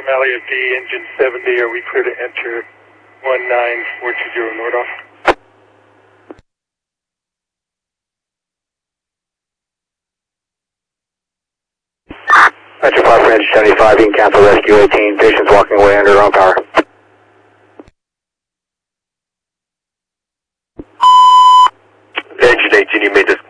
Elliott D, engine 70, are we clear to enter 19420 Nordoff? Metro 5 for engine 75, you can cancel rescue 18, patients walking away under their own power. Engine 18, you made this